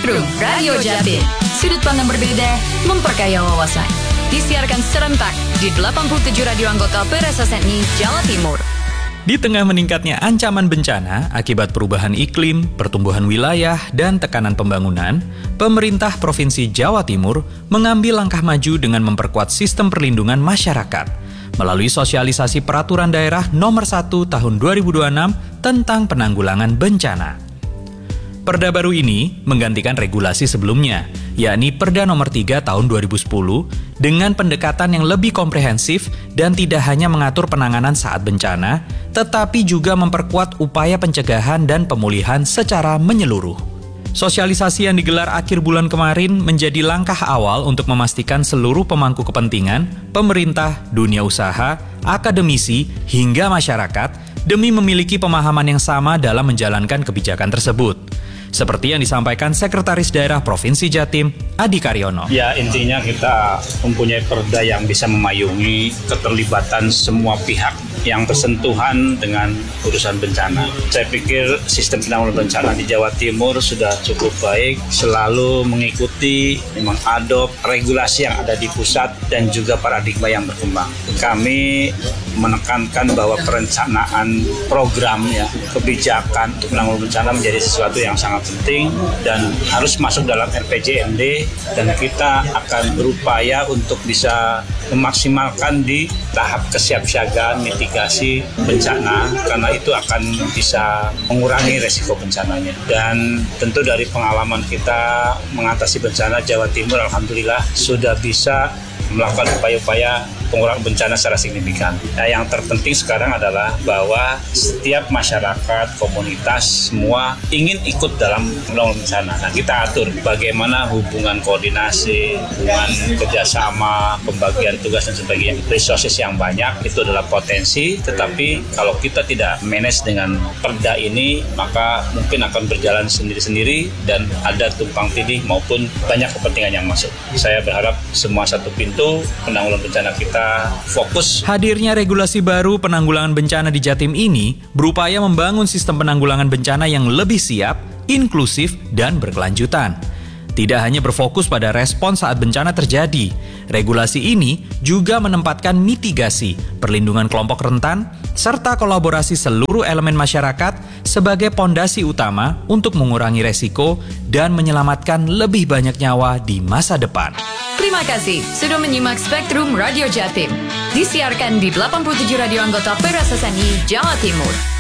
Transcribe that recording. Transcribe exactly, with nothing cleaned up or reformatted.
Spektrum Radio Jatim. Sudut pandang berbeda, memperkaya wawasan. Disiarkan serentak di delapan puluh tujuh radio anggota P R S S N I Jawa Timur. Di tengah meningkatnya ancaman bencana akibat perubahan iklim, pertumbuhan wilayah, dan tekanan pembangunan, pemerintah Provinsi Jawa Timur mengambil langkah maju dengan memperkuat sistem perlindungan masyarakat melalui sosialisasi Peraturan Daerah Nomor satu Tahun dua ribu dua puluh enam tentang penanggulangan bencana. Perda baru ini menggantikan regulasi sebelumnya, yakni Perda Nomor tiga Tahun dua ribu sepuluh, dengan pendekatan yang lebih komprehensif dan tidak hanya mengatur penanganan saat bencana, tetapi juga memperkuat upaya pencegahan dan pemulihan secara menyeluruh. Sosialisasi yang digelar akhir bulan kemarin menjadi langkah awal untuk memastikan seluruh pemangku kepentingan, pemerintah, dunia usaha, akademisi, hingga masyarakat demi memiliki pemahaman yang sama dalam menjalankan kebijakan tersebut. Seperti yang disampaikan Sekretaris Daerah Provinsi Jatim, Adi Karyono. Ya, intinya kita mempunyai perda yang bisa memayungi keterlibatan semua pihak yang bersentuhan dengan urusan bencana. Saya pikir sistem penanggulangan bencana di Jawa Timur sudah cukup baik, selalu mengikuti, mengadop regulasi yang ada di pusat dan juga paradigma yang berkembang. Kami menekankan bahwa perencanaan program, ya, kebijakan untuk penanggulangan bencana menjadi sesuatu yang sangat penting dan harus masuk dalam R P J M D, dan kita akan berupaya untuk bisa memaksimalkan di tahap kesiapsiagaan mitigasi bencana, karena itu akan bisa mengurangi resiko bencananya. Dan tentu dari pengalaman kita mengatasi bencana, Jawa Timur alhamdulillah sudah bisa melakukan upaya-upaya pengurangan bencana secara signifikan. Nah, yang terpenting sekarang adalah bahwa setiap masyarakat, komunitas, semua ingin ikut dalam penanggulangan bencana. Nah, kita atur bagaimana hubungan koordinasi, hubungan kerjasama, pembagian tugas dan sebagainya. Resources yang banyak itu adalah potensi, tetapi kalau kita tidak manage dengan perda ini, maka mungkin akan berjalan sendiri-sendiri dan ada tumpang tindih maupun banyak kepentingan yang masuk. Saya berharap semua satu pintu, penanggulangan bencana kita fokus. Hadirnya regulasi baru penanggulangan bencana di Jatim ini berupaya membangun sistem penanggulangan bencana yang lebih siap, inklusif, dan berkelanjutan. Tidak hanya berfokus pada respons saat bencana terjadi, regulasi ini juga menempatkan mitigasi, perlindungan kelompok rentan, serta kolaborasi seluruh elemen masyarakat sebagai pondasi utama untuk mengurangi resiko dan menyelamatkan lebih banyak nyawa di masa depan. Terima kasih sudah menyimak Spektrum Radio Jatim. Disiarkan di delapan puluh tujuh radio anggota P R S S N I Jawa Timur.